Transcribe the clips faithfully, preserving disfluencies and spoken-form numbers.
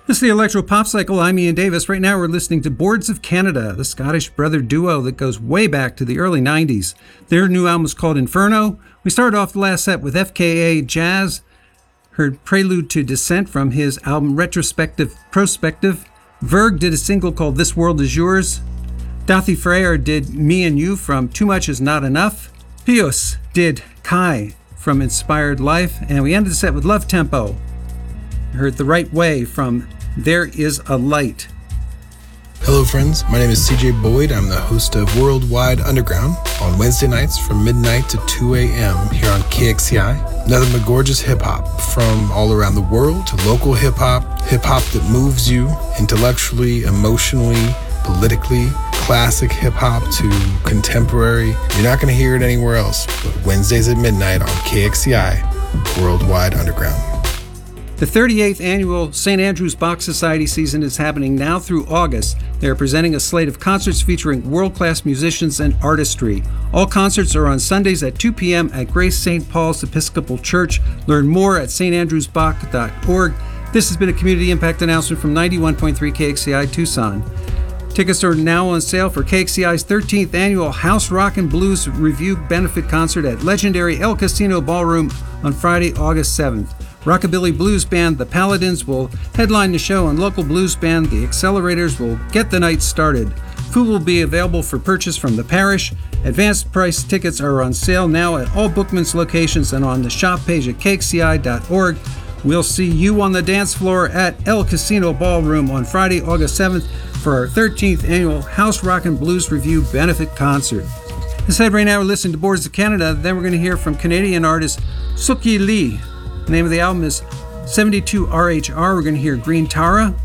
This is the Electro Pop Cycle. I'm Ian Davis. Right now we're listening to Boards of Canada, the Scottish brother duo that goes way back to the early nineties. Their new album is called Inferno. We started off the last set with F K A Jazz, heard Prelude to Descent from his album Retrospective Prospective. Verg did a single called This World Is Yours. Dathi Freyr did Me and You from Too Much Is Not Enough. Pius did Kai from Inspired Life. And we ended the set with Love Tempo. Heard The Right Way from There Is a Light. Hello friends, my name is C J Boyd. I'm the host of Worldwide Underground on Wednesday nights from midnight to two a.m. here on K X C I. Nothing but gorgeous hip-hop from all around the world to local hip-hop, hip-hop that moves you intellectually, emotionally, politically, classic hip-hop to contemporary. You're not going to hear it anywhere else but Wednesdays at midnight on K X C I, Worldwide Underground. The thirty-eighth annual Saint Andrew's Bach Society season is happening now through August. They are presenting a slate of concerts featuring world-class musicians and artistry. All concerts are on Sundays at two p.m. at Grace Saint Paul's Episcopal Church. Learn more at s t andrews bach dot org. This has been a Community Impact announcement from ninety-one point three K X C I Tucson. Tickets are now on sale for K X C I's thirteenth annual House Rock and Blues Review Benefit Concert at legendary El Casino Ballroom on Friday, August seventh. Rockabilly blues band The Paladins will headline the show, and local blues band The Accelerators will get the night started. Food will be available for purchase from the parish. Advanced price tickets are on sale now at all Bookman's locations and on the shop page at k x c i dot org. We'll see you on the dance floor at El Casino Ballroom on Friday, August seventh for our thirteenth annual House Rock and Blues Review Benefit Concert. Instead, right now we're listening to Boards of Canada. Then we're going to hear from Canadian artist Sukyi Lee. The name of the album is seventy-two R H R. We're going to hear Green Tara.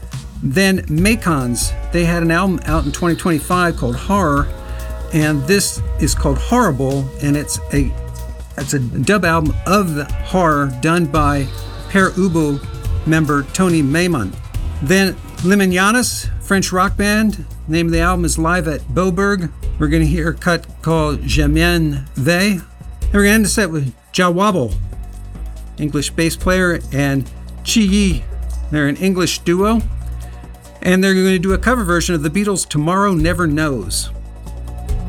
Then Macons. They had an album out in twenty twenty-five called Horror, and this is called Horrible, and it's a it's a dub album of the Horror done by Pere Ubu member Tony Maimon. Then Liminianis, French rock band. The name of the album is Live at Boberg. We're going to hear a cut called J'aime They. And we're going to end the set with Jawabble, English bass player, and Chi Yi. They're an English duo, and they're going to do a cover version of the Beatles' Tomorrow Never Knows.